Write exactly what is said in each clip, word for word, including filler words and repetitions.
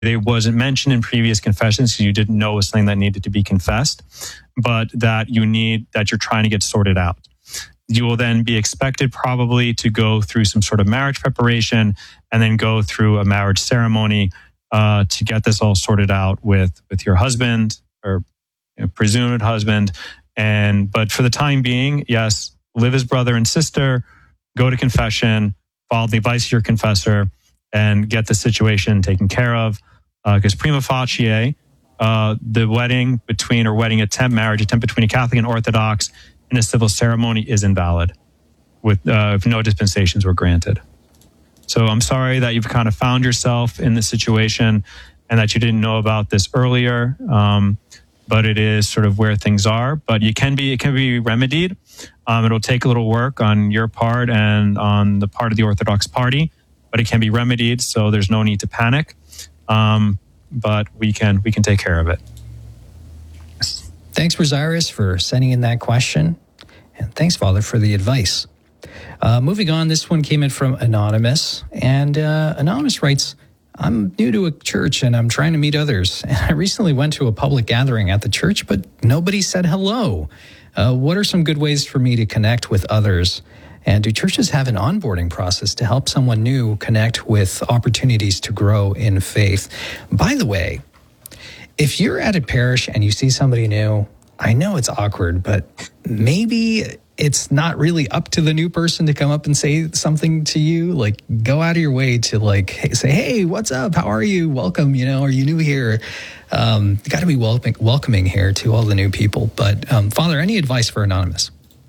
it wasn't mentioned in previous confessions, so you didn't know it was something that needed to be confessed, but that you need, that you're trying to get sorted out. You will then be expected probably to go through some sort of marriage preparation and then go through a marriage ceremony uh, to get this all sorted out with, with your husband or you know, presumed husband. And, but for the time being, yes, live as brother and sister, go to confession, follow the advice of your confessor, and get the situation taken care of. Because uh, prima facie, uh, the wedding between, or wedding attempt, marriage attempt between a Catholic and Orthodox in a civil ceremony is invalid with uh, if no dispensations were granted. So I'm sorry that you've kind of found yourself in this situation and that you didn't know about this earlier. Um, but it is sort of where things are. But you can be, it can be remedied. Um, it'll take a little work on your part and on the part of the Orthodox party, but it can be remedied. So there's no need to panic. Um, but we can we can take care of it. Thanks, Rosarius, for sending in that question. And thanks, Father, for the advice. Uh, moving on, this one came in from Anonymous. And uh, Anonymous writes, I'm new to a church and I'm trying to meet others. And I recently went to a public gathering at the church, but nobody said hello. Uh, what are some good ways for me to connect with others? And do churches have an onboarding process to help someone new connect with opportunities to grow in faith? By the way, if you're at a parish and you see somebody new, I know it's awkward, but maybe it's not really up to the new person to come up and say something to you. Like, go out of your way to like say, hey, what's up? How are you? Welcome. You know, are you new here? Um, you got to be welcoming, welcoming here to all the new people. But um, Father, any advice for Anonymous?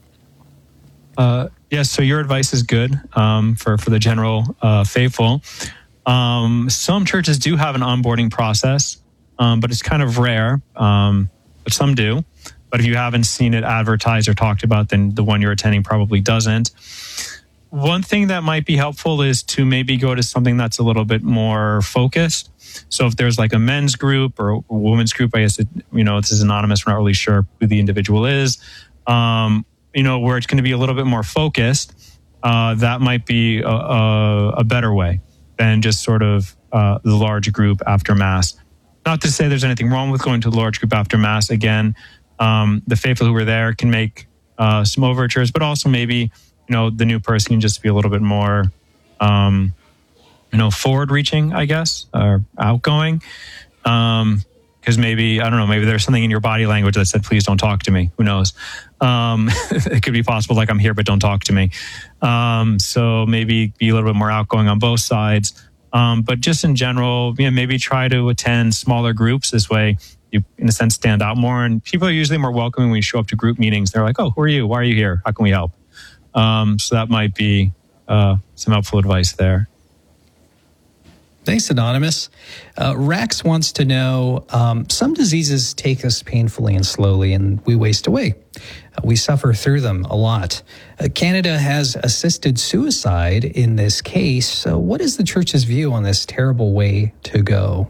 Uh, yes. So your advice is good um, for for the general uh, faithful. Um, some churches do have an onboarding process. Um, but it's kind of rare, um, but some do. But if you haven't seen it advertised or talked about, then the one you're attending probably doesn't. One thing that might be helpful is to maybe go to something that's a little bit more focused. So if there's like a men's group or a women's group, I guess, it, you know, this is anonymous. We're not really sure who the individual is, um, you know, where it's going to be a little bit more focused. Uh, that might be a, a, a better way than just sort of uh, the large group after Mass. Not to say there's anything wrong with going to a large group after Mass. Again, um, the faithful who were there can make uh, some overtures, but also maybe, you know, the new person can just be a little bit more, um, you know, forward-reaching, I guess, or outgoing. Um, because maybe, I don't know, maybe there's something in your body language that said, please don't talk to me. Who knows? Um, it could be possible, like, I'm here, but don't talk to me. Um, so maybe be a little bit more outgoing on both sides. Um, but just in general, you know, maybe try to attend smaller groups. This way, you, in a sense, stand out more. And people are usually more welcoming when you show up to group meetings. They're like, oh, who are you? Why are you here? How can we help? Um, so that might be uh, some helpful advice there. Thanks, Anonymous. Uh, Rex wants to know, um, some diseases take us painfully and slowly, and we waste away. Uh, we suffer through them a lot. Uh, Canada has assisted suicide in this case. So what is the church's view on this terrible way to go?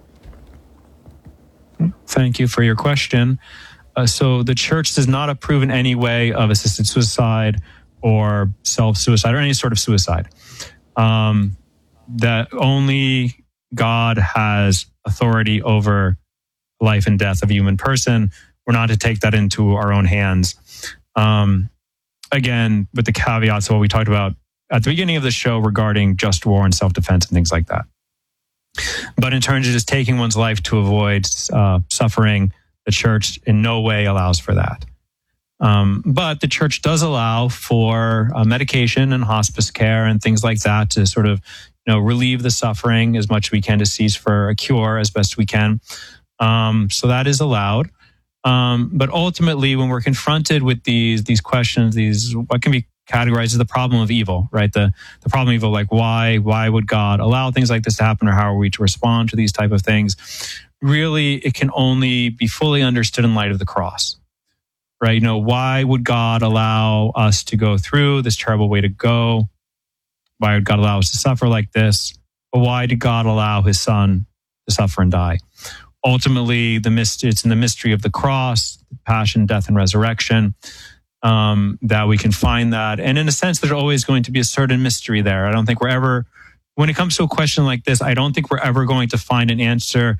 Thank you for your question. Uh, so the church does not approve in any way of assisted suicide or self-suicide or any sort of suicide. Um, that only God has authority over life and death of a human person. We're not to take that into our own hands. Um, again, with the caveats of what we talked about at the beginning of the show regarding just war and self-defense and things like that. But in terms of just taking one's life to avoid uh, suffering, the church in no way allows for that. Um, but the church does allow for uh, medication and hospice care and things like that to sort of, you know, relieve the suffering as much as we can, to cease for a cure as best we can. Um, so that is allowed. Um, but ultimately, when we're confronted with these these questions, these what can be categorized as the problem of evil, right? The the problem of evil, like why why would God allow things like this to happen, or how are we to respond to these type of things? Really, it can only be fully understood in light of the cross, right? You know, why would God allow us to go through this terrible way to go? Why would God allow us to suffer like this? But why did God allow his son to suffer and die? Ultimately, the mystery, it's in the mystery of the cross, passion, death, and resurrection, um, that we can find that. And in a sense, there's always going to be a certain mystery there. I don't think we're ever when it comes to a question like this, I don't think we're ever going to find an answer